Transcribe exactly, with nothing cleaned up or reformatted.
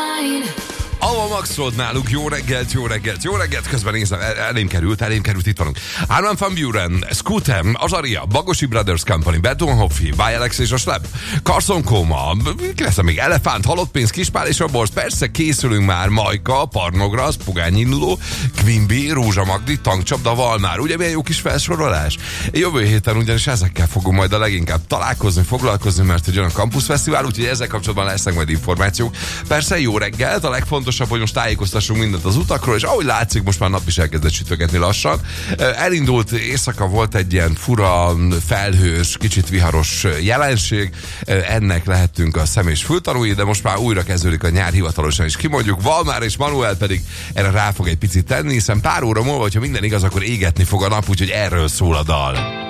Alma Maxroad náluk, jó reggelt, jó reggelt, jó reggelt, közben nézem, el, elém került, elém került, itt vanunk. Armin van Buuren, Scooter, Azaria, Bagosi Brothers Company, Berton Hoffi, Vajelex és a Slab, Carson Coma, ki lesz még? Elefánt, Halott pénz, Kispál és a Borz, persze készülünk már, Majka, Parnograsz, Pogány induló, Quimby, Rózsa Magdi, Tankcsapda, Valmár, ugye milyen jó kis felsorolás? Jövő héten ugyanis ezekkel fogunk majd a leginkább találkozni, foglalkozni, mert egy olyan Campus Fesztivál, úgyhogy ezzel kapcsolatban lesznek majd információk. Persze jó reggelt, a legfontosabb, hogy most tájékoztassunk mindent az utakról, és ahogy látszik, most már nap is elkezdett sütögetni lassan. Elindult éjszaka, volt egy ilyen fura, felhős, kicsit viharos jelenség, ennek lehettünk a szem és fültanúi, de most már újra kezdődik a nyár, hivatalosan is kimondjuk. Valmár és Manuel pedig erre rá fog egy picit tenni, hiszen pár óra múlva, hogyha minden igaz, akkor égetni fog a nap, úgyhogy erről szól a dal.